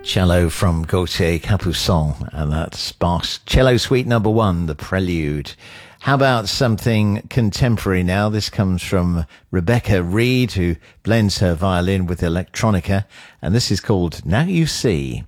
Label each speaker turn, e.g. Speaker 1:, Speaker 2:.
Speaker 1: Cello from Gautier Capuçon, and that's Bach's Cello Suite Number 1, the Prelude. How about something contemporary now? This comes from Rebecca Reed, who blends her violin with electronica, and this is called Now You See.